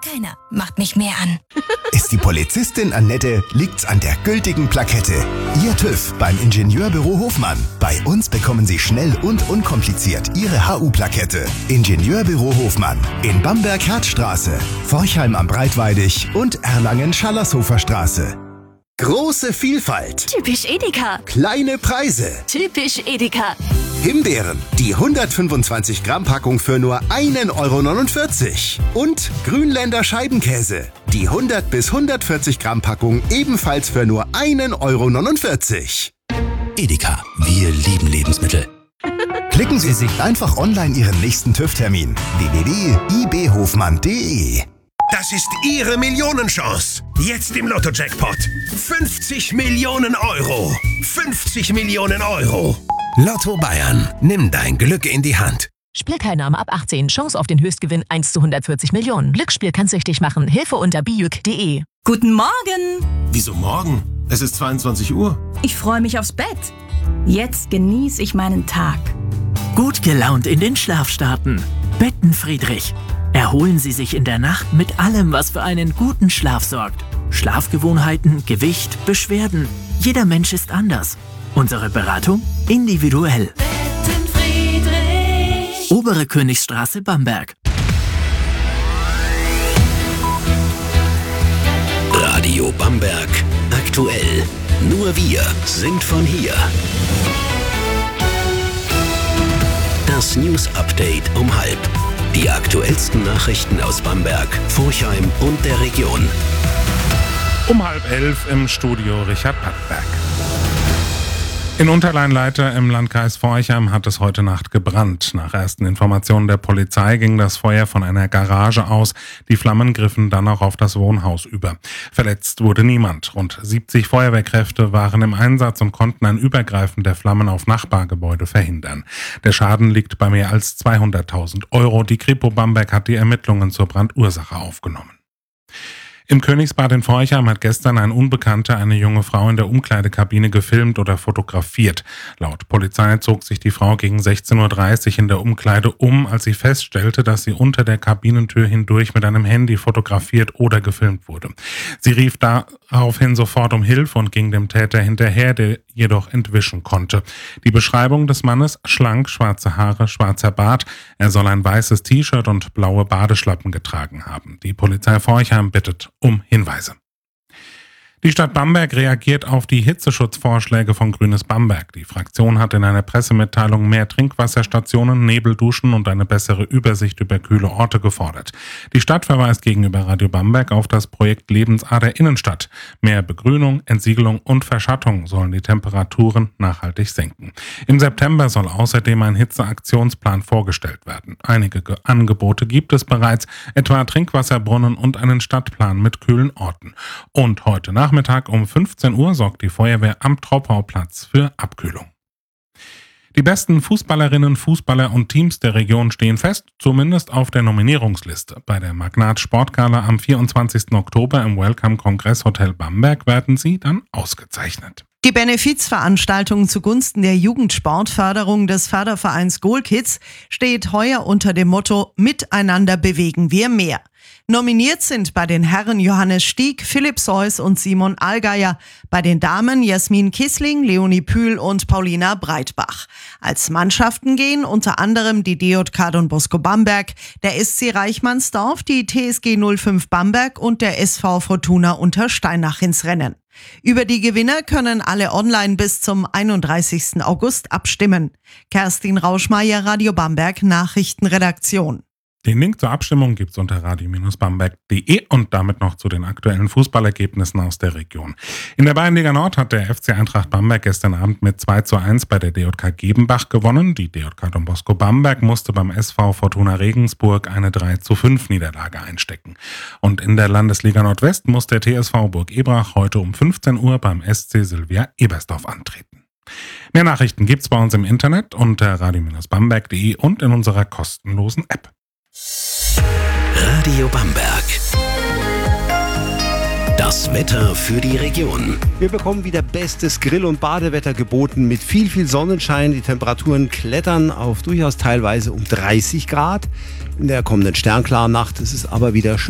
Keiner macht mich mehr an. Ist die Polizistin Annette, liegt's an der gültigen Plakette. Ihr TÜV beim Ingenieurbüro Hofmann. Bei uns bekommen Sie schnell und unkompliziert Ihre HU-Plakette. Ingenieurbüro Hofmann. In Bamberg-Herzstraße, Forchheim am Breitweidig und Erlangen-Schallershofer Straße. Große Vielfalt. Typisch Edeka. Kleine Preise. Typisch Edeka. Himbeeren, die 125 Gramm Packung für nur 1,49 €. Und Grünländer Scheibenkäse, die 100 bis 140 Gramm Packung ebenfalls für nur 1,49 €. Edeka, wir lieben Lebensmittel. Klicken Sie sich einfach online Ihren nächsten TÜV-Termin. www.ibhofmann.de. Das ist Ihre Millionenchance. Jetzt im Lotto-Jackpot. 50 Millionen Euro. 50 Millionen Euro. Lotto Bayern. Nimm dein Glück in die Hand. Spielteilnahme ab 18. Chance auf den Höchstgewinn 1 zu 140 Millionen. Glücksspiel kann süchtig machen. Hilfe unter bijuk.de. Guten Morgen. Wieso morgen? Es ist 22 Uhr. Ich freue mich aufs Bett. Jetzt genieße ich meinen Tag. Gut gelaunt in den Schlaf starten. Bettenfriedrich. Erholen Sie sich in der Nacht mit allem, was für einen guten Schlaf sorgt. Schlafgewohnheiten, Gewicht, Beschwerden. Jeder Mensch ist anders. Unsere Beratung individuell. Bettenfriedrich. Obere Königsstraße, Bamberg. Radio Bamberg. Aktuell. Nur wir sind von hier. Das News Update um 12:30. Die aktuellsten Nachrichten aus Bamberg, Forchheim und der Region. Um 10:30 im Studio Richard Pattberg. In Unterleinleiter im Landkreis Forchheim hat es heute Nacht gebrannt. Nach ersten Informationen der Polizei ging das Feuer von einer Garage aus. Die Flammen griffen dann auch auf das Wohnhaus über. Verletzt wurde niemand. Rund 70 Feuerwehrkräfte waren im Einsatz und konnten ein Übergreifen der Flammen auf Nachbargebäude verhindern. Der Schaden liegt bei mehr als 200.000 €. Die Kripo Bamberg hat die Ermittlungen zur Brandursache aufgenommen. Im Königsbad in Forchheim hat gestern ein Unbekannter eine junge Frau in der Umkleidekabine gefilmt oder fotografiert. Laut Polizei zog sich die Frau gegen 16:30 Uhr in der Umkleide um, als sie feststellte, dass sie unter der Kabinentür hindurch mit einem Handy fotografiert oder gefilmt wurde. Sie rief daraufhin sofort um Hilfe und ging dem Täter hinterher, der jedoch entwischen konnte. Die Beschreibung des Mannes: schlank, schwarze Haare, schwarzer Bart. Er soll ein weißes T-Shirt und blaue Badeschlappen getragen haben. Die Polizei Forchheim bittet um Hinweise. Die Stadt Bamberg reagiert auf die Hitzeschutzvorschläge von Grünes Bamberg. Die Fraktion hat in einer Pressemitteilung mehr Trinkwasserstationen, Nebelduschen und eine bessere Übersicht über kühle Orte gefordert. Die Stadt verweist gegenüber Radio Bamberg auf das Projekt Lebensader Innenstadt. Mehr Begrünung, Entsiegelung und Verschattung sollen die Temperaturen nachhaltig senken. Im September soll außerdem ein Hitzeaktionsplan vorgestellt werden. Einige Angebote gibt es bereits, etwa Trinkwasserbrunnen und einen Stadtplan mit kühlen Orten. Und heute Nachmittag um 15 Uhr sorgt die Feuerwehr am Troppau-Platz für Abkühlung. Die besten Fußballerinnen, Fußballer und Teams der Region stehen fest, zumindest auf der Nominierungsliste. Bei der Magnat Sportgala am 24. Oktober im Welcome Kongress Hotel Bamberg werden sie dann ausgezeichnet. Die Benefizveranstaltung zugunsten der Jugendsportförderung des Fördervereins Goalkids steht heuer unter dem Motto Miteinander bewegen wir mehr. Nominiert sind bei den Herren Johannes Stieg, Philipp Seuss und Simon Allgeier, bei den Damen Jasmin Kissling, Leonie Pühl und Paulina Breitbach. Als Mannschaften gehen unter anderem die DJK Don Bosco Bamberg, der SC Reichmannsdorf, die TSG 05 Bamberg und der SV Fortuna Untersteinach ins Rennen. Über die Gewinner können alle online bis zum 31. August abstimmen. Kerstin Rauschmeier, Radio Bamberg, Nachrichtenredaktion. Den Link zur Abstimmung gibt's unter radio-bamberg.de und damit noch zu den aktuellen Fußballergebnissen aus der Region. In der Bayernliga Nord hat der FC Eintracht Bamberg gestern Abend mit 2:1 bei der DJK Gebenbach gewonnen. Die DJK Don Bosco Bamberg musste beim SV Fortuna Regensburg eine 3:5 Niederlage einstecken. Und in der Landesliga Nordwest muss der TSV Burg Ebrach heute um 15 Uhr beim SC Sylvia Ebersdorf antreten. Mehr Nachrichten gibt's bei uns im Internet unter radio-bamberg.de und in unserer kostenlosen App. Radio Bamberg. Das Wetter für die Region. Wir bekommen wieder bestes Grill- und Badewetter geboten mit viel Sonnenschein. Die Temperaturen klettern auf durchaus teilweise um 30 Grad. In der kommenden sternklaren Nacht ist es aber wieder schön